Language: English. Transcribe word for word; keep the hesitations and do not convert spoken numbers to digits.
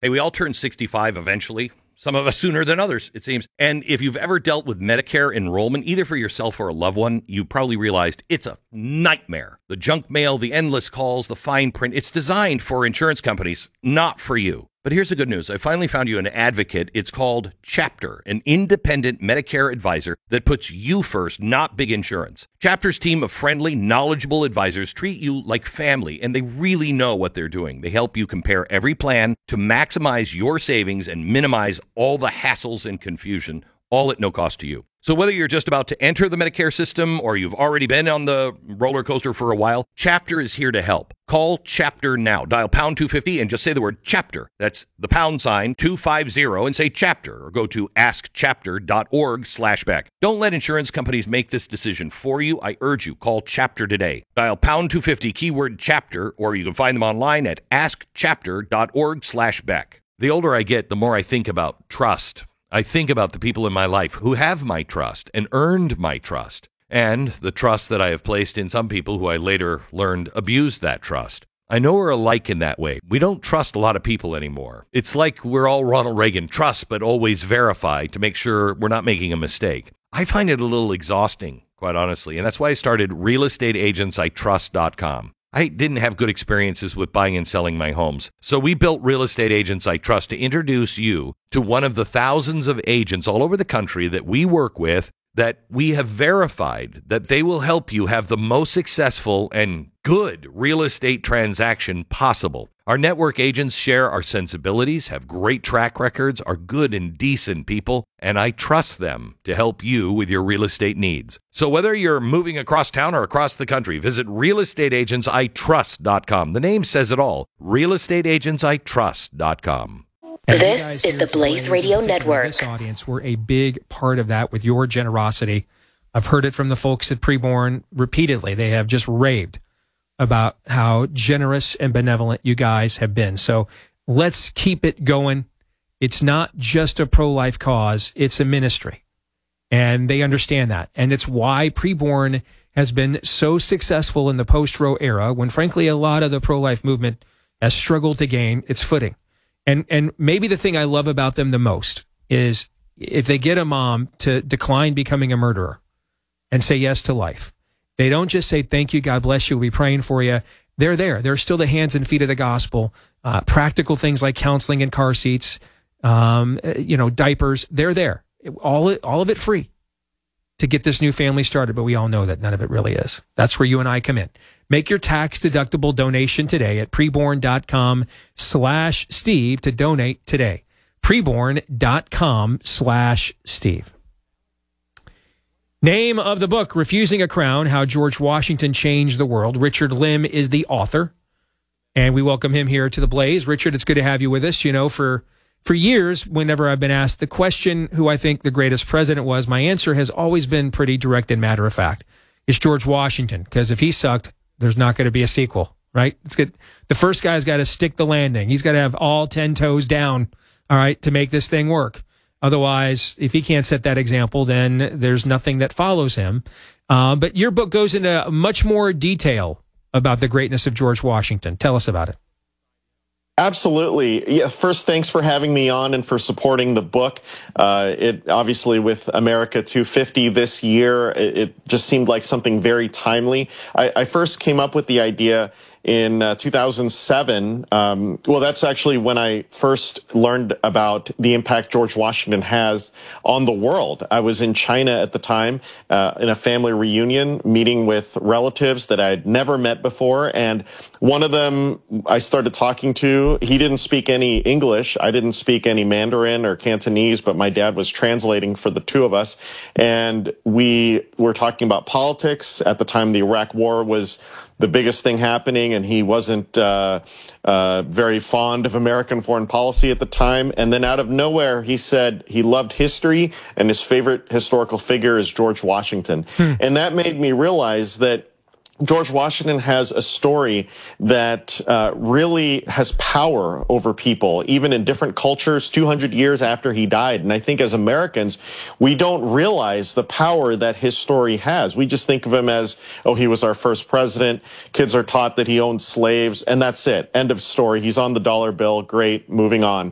Hey, we all turn sixty-five eventually. Some of us sooner than others, it seems. And if you've ever dealt with Medicare enrollment, either for yourself or a loved one, you probably realized it's a nightmare. The junk mail, the endless calls, the fine print. It's designed for insurance companies, not for you. But here's the good news. I finally found you an advocate. It's called Chapter, an independent Medicare advisor that puts you first, not big insurance. Chapter's team of friendly, knowledgeable advisors treat you like family, and they really know what they're doing. They help you compare every plan to maximize your savings and minimize all the hassles and confusion, all at no cost to you. So whether you're just about to enter the Medicare system or you've already been on the roller coaster for a while, Chapter is here to help. Call Chapter now. Dial pound two fifty and just say the word Chapter. That's the pound sign two fifty and say Chapter, or go to askchapter.org slash Beck. Don't let insurance companies make this decision for you. I urge you, call Chapter today. Dial pound two fifty, keyword Chapter, or you can find them online at askchapter.org slash Beck. The older I get, the more I think about trust. I think about the people in my life who have my trust and earned my trust, and the trust that I have placed in some people who I later learned abused that trust. I know we're alike in that way. We don't trust a lot of people anymore. It's like we're all Ronald Reagan, trust but always verify to make sure we're not making a mistake. I find it a little exhausting, quite honestly, and that's why I started real estate agents I trust dot com. I didn't have good experiences with buying and selling my homes. So we built Real Estate Agents I Trust to introduce you to one of the thousands of agents all over the country that we work with, that we have verified that they will help you have the most successful and good real estate transaction possible. Our network agents share our sensibilities, have great track records, are good and decent people, and I trust them to help you with your real estate needs. So whether you're moving across town or across the country, visit real estate agents I trust dot com. The name says it all, real estate agents I trust dot com. This is the Blaze Radio Network. This audience, we're a big part of that with your generosity. I've heard it from the folks at Preborn repeatedly. They have just raved about how generous and benevolent you guys have been. So let's keep it going. It's not just a pro-life cause. It's a ministry. And they understand that. And it's why Preborn has been so successful in the post-Roe era, when frankly a lot of the pro-life movement has struggled to gain its footing. And and maybe the thing I love about them the most is if they get a mom to decline becoming a murderer and say yes to life, they don't just say, thank you, God bless you, we'll be praying for you. They're there. They're still the hands and feet of the gospel. Uh, practical things like counseling and car seats, um, you know, diapers. They're there. All, all of it free to get this new family started. But we all know that none of it really is. That's where you and I come in. Make your tax-deductible donation today at preborn.com slash Steve to donate today. Preborn.com slash Steve. Name of the book, Refusing a Crown, How George Washington Changed the World. Richard Lim is the author, and we welcome him here to the Blaze. Richard, it's good to have you with us. You know, for for years, whenever I've been asked the question who I think the greatest president was, my answer has always been pretty direct and matter-of-fact. It's George Washington, because if he sucked, there's not going to be a sequel, right? It's good. The first guy's got to stick the landing. He's got to have all ten toes down, all right, to make this thing work. Otherwise, if he can't set that example, then there's nothing that follows him. Uh, but your book goes into much more detail about the greatness of George Washington. Tell us about it. Absolutely. Yeah. First, thanks for having me on and for supporting the book. Uh, it obviously with America two fifty this year, it, it just seemed like something very timely. I, I first came up with the idea in uh, two thousand seven. Um, well, that's actually when I first learned about the impact George Washington has on the world. I was in China at the time, uh, in a family reunion, meeting with relatives that I'd never met before. And one of them I started talking to, he didn't speak any English. I didn't speak any Mandarin or Cantonese, but my dad was translating for the two of us. And we were talking about politics. At the time, the Iraq War was the biggest thing happening, and he wasn't uh, uh, very fond of American foreign policy at the time. And then out of nowhere, he said he loved history, and his favorite historical figure is George Washington. Hmm. And that made me realize that George Washington has a story that uh, really has power over people, even in different cultures, two hundred years after he died. And I think as Americans, we don't realize the power that his story has. We just think of him as, oh, he was our first president. Kids are taught that he owned slaves, and that's it. End of story. He's on the dollar bill. Great. Moving on.